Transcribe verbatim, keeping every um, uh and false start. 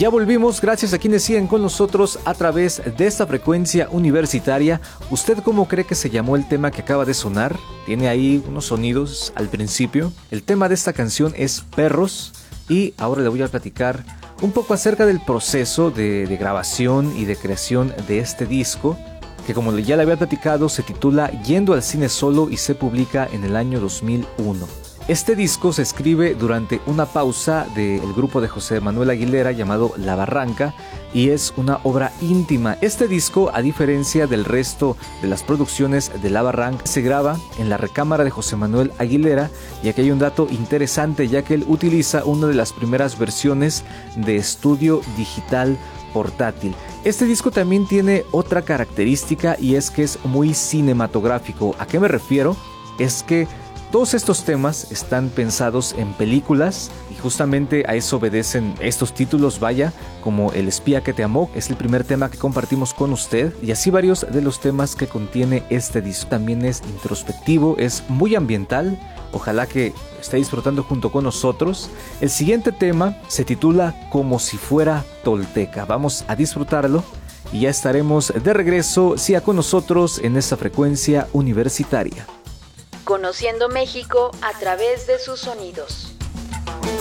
ya volvimos, gracias a quienes siguen con nosotros a través de esta frecuencia universitaria. ¿Usted cómo cree que se llamó el tema que acaba de sonar? Tiene ahí unos sonidos al principio. El tema de esta canción es Perros y ahora le voy a platicar un poco acerca del proceso de, de grabación y de creación de este disco, que como ya le había platicado se titula Yendo al cine solo y se publica en el año dos mil uno. Este disco se escribe durante una pausa del grupo de José Manuel Aguilera llamado La Barranca y es una obra íntima. Este disco, a diferencia del resto de las producciones de La Barranca, se graba en la recámara de José Manuel Aguilera, y aquí hay un dato interesante ya que él utiliza una de las primeras versiones de estudio digital portátil. Este disco también tiene otra característica y es que es muy cinematográfico. ¿A qué me refiero? Es que todos estos temas están pensados en películas y justamente a eso obedecen estos títulos, vaya, como El espía que te amó, es el primer tema que compartimos con usted, y así varios de los temas que contiene este disco. También es introspectivo, es muy ambiental, ojalá que esté disfrutando junto con nosotros. El siguiente tema se titula Como si fuera tolteca, vamos a disfrutarlo y ya estaremos de regreso, siga con nosotros en esta frecuencia universitaria. Conociendo México a través de sus sonidos.